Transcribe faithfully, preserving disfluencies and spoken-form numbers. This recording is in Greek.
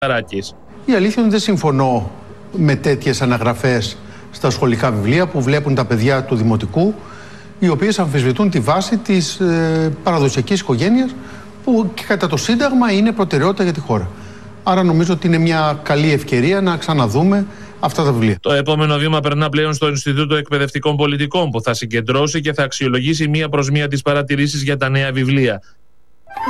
Μητσοτάκης. Η αλήθεια είναι ότι δεν συμφωνώ με τέτοιες αναγραφές στα σχολικά βιβλία που βλέπουν τα παιδιά του δημοτικού, οι οποίες αμφισβητούν τη βάση της ε, παραδοσιακής οικογένειας, που και κατά το Σύνταγμα είναι προτεραιότητα για τη χώρα. Άρα νομίζω ότι είναι μια καλή ευκαιρία να ξαναδούμε αυτά τα βιβλία. Το επόμενο βήμα περνά πλέον στο Ινστιτούτο Εκπαιδευτικών Πολιτικών, που θα συγκεντρώσει και θα αξιολογήσει μία προς μία τις παρατηρήσεις για τα νέα βιβλία.